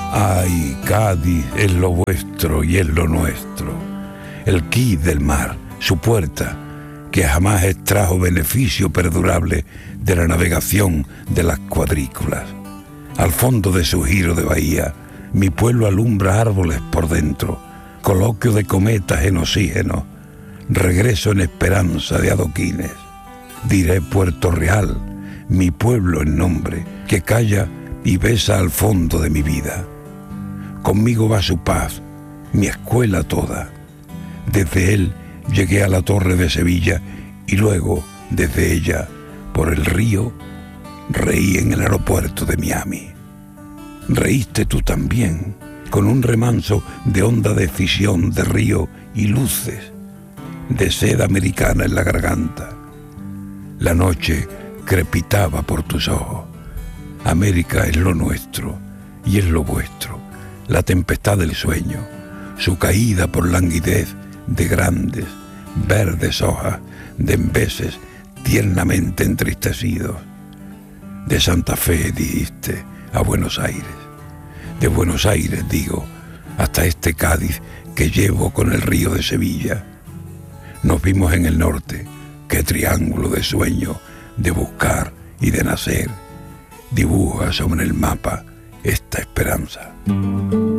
Ay, Cádiz es lo vuestro y es lo nuestro, el quid del mar, su puerta, que jamás extrajo beneficio perdurable de la navegación de las cuadrículas. Al fondo de su giro de bahía, mi pueblo alumbra árboles por dentro, coloquio de cometas en oxígeno, regreso en esperanza de adoquines. Diré Puerto Real, mi pueblo en nombre, que calla y besa al fondo de mi vida. Conmigo va su paz, mi escuela toda. Desde él llegué a la Torre de Sevilla y luego, desde ella, por el río, reí en el aeropuerto de Miami. Reíste tú también, con un remanso de honda decisión de río y luces, de seda americana en la garganta. La noche crepitaba por tus ojos. América es lo nuestro y es lo vuestro, la tempestad del sueño, su caída por languidez de grandes, verdes hojas de embeses tiernamente entristecidos. De Santa Fe dijiste a Buenos Aires, de Buenos Aires digo hasta este Cádiz que llevo con el río de Sevilla. Nos vimos en el norte, qué triángulo de sueño, de buscar y de nacer, dibuja sobre el mapa esta esperanza.